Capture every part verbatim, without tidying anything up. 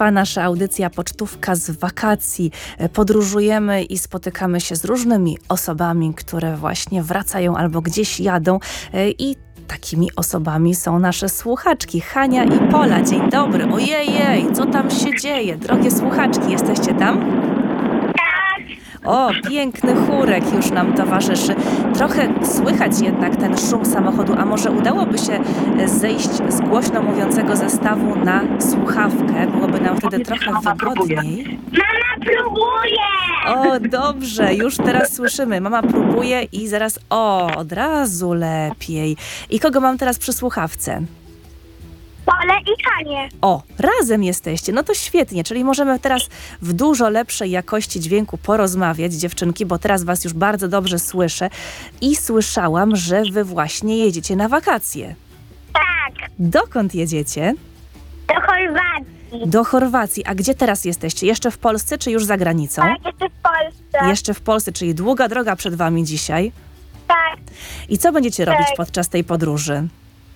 Trwa nasza audycja Pocztówka z wakacji. Podróżujemy i spotykamy się z różnymi osobami, które właśnie wracają albo gdzieś jadą i takimi osobami są nasze słuchaczki Hania i Pola. Dzień dobry. Ojej, co tam się dzieje? Drogie słuchaczki, jesteście tam? O, piękny chórek już nam towarzyszy. Trochę słychać jednak ten szum samochodu, a może udałoby się zejść z głośno mówiącego zestawu na słuchawkę? Byłoby nam wtedy trochę wygodniej. Mama próbuje! O, dobrze, już teraz słyszymy. Mama próbuje i zaraz, o, od razu lepiej. I kogo mam teraz przy słuchawce? Pole i Hanie. O, razem jesteście, no to świetnie, czyli możemy teraz w dużo lepszej jakości dźwięku porozmawiać, dziewczynki, bo teraz was już bardzo dobrze słyszę i słyszałam, że wy właśnie jedziecie na wakacje. Tak, Dokąd jedziecie? do Chorwacji. Do Chorwacji. A gdzie teraz jesteście? Jeszcze w Polsce, czy już za granicą? Tak, jeszcze w Polsce. Jeszcze w Polsce, czyli długa droga przed wami dzisiaj. Tak. I co będziecie robić Tak. podczas tej podróży?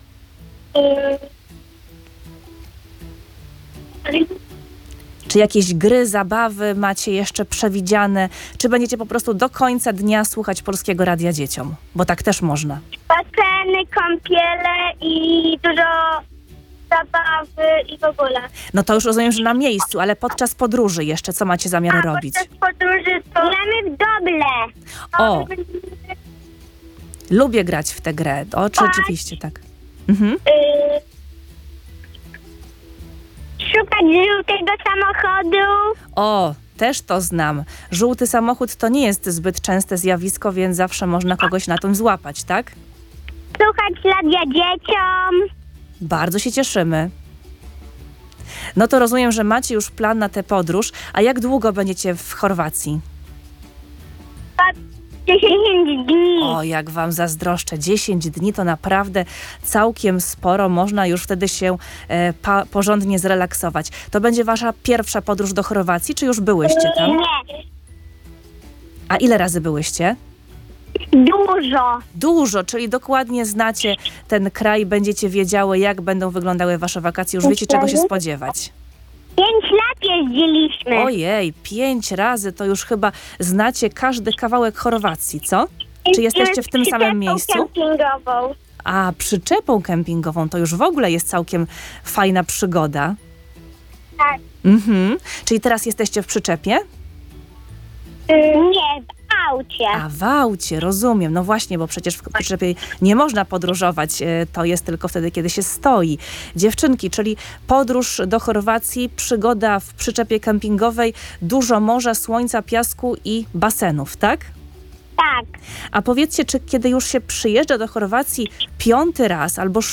I... Czy jakieś gry, zabawy macie jeszcze przewidziane? Czy będziecie po prostu do końca dnia słuchać Polskiego Radia dzieciom? Bo tak też można. Baseny, kąpiele i dużo zabawy i w ogóle. No to już rozumiem, że na miejscu, ale podczas podróży jeszcze co macie zamiar A robić? podczas podróży to gramy w doble. O, lubię grać w tę grę. O, czy rzeczywiście tak. Mhm. Y... Szukać żółtego samochodu. O, też to znam. Żółty samochód to nie jest zbyt częste zjawisko, więc zawsze można kogoś na tym złapać, tak? Słuchać radia dzieciom. Bardzo się cieszymy. No to rozumiem, że macie już plan na tę podróż. A jak długo będziecie w Chorwacji? dziesięć dni. O, jak wam zazdroszczę. dziesięć dni to naprawdę całkiem sporo. Można już wtedy się e, pa, porządnie zrelaksować. To będzie wasza pierwsza podróż do Chorwacji, czy już byłyście tam? Nie, A ile razy byłyście? dużo. Dużo, czyli dokładnie znacie ten kraj, będziecie wiedziały, jak będą wyglądały wasze wakacje. Już wiecie, czego się spodziewać. Pięć lat jeździliśmy. Ojej, pięć razy to już chyba znacie każdy kawałek Chorwacji, co? Czy jesteście w tym samym miejscu? Kempingową. A, przyczepą kempingową to już w ogóle jest całkiem fajna przygoda. Tak. Mhm. Czyli teraz jesteście w przyczepie? Y, nie, w aucie. A w aucie, rozumiem. No właśnie, bo przecież w przyczepie nie można podróżować. e, To jest tylko wtedy, kiedy się stoi. Dziewczynki, czyli podróż do Chorwacji, przygoda w przyczepie kempingowej, dużo morza, słońca, piasku i basenów, tak? Tak. A powiedzcie, czy kiedy już się przyjeżdża do Chorwacji piąty raz albo